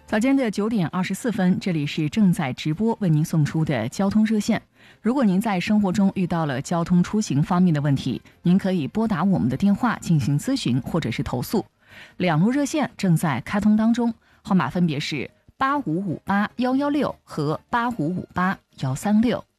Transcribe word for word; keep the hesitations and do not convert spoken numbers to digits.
早间的九点二十四分，这里是正在直播为您送出的交通热线。如果您在生活中遇到了交通出行方面的问题，您可以拨打我们的电话进行咨询或者是投诉。两路热线正在开通当中，号码分别是八五五八幺幺六和八五五八幺三六。